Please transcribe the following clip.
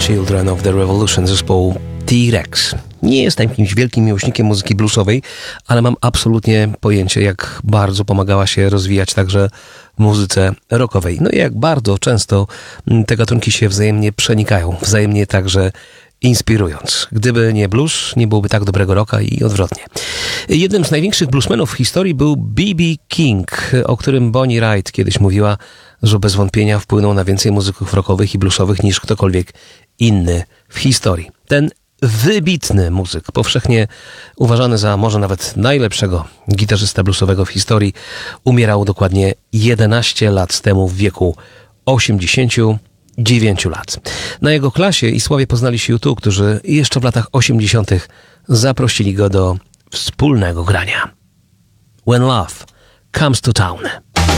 Children of the Revolution zespołu T-Rex. Nie jestem jakimś wielkim miłośnikiem muzyki bluesowej, ale mam absolutnie pojęcie, jak bardzo pomagała się rozwijać także w muzyce rockowej. No i jak bardzo często te gatunki się wzajemnie przenikają, wzajemnie także inspirując. Gdyby nie blues, nie byłoby tak dobrego rocka i odwrotnie. Jednym z największych bluesmenów w historii był B.B. King, o którym Bonnie Wright kiedyś mówiła, że bez wątpienia wpłynął na więcej muzyków rockowych i bluesowych niż ktokolwiek inny w historii. Ten wybitny muzyk, powszechnie uważany za może nawet najlepszego gitarzysta bluesowego w historii, umierał dokładnie 11 lat temu w wieku 89 lat. Na jego klasie i sławie poznali się U2, którzy jeszcze w latach 80. zaprosili go do wspólnego grania. When Love Comes to Town.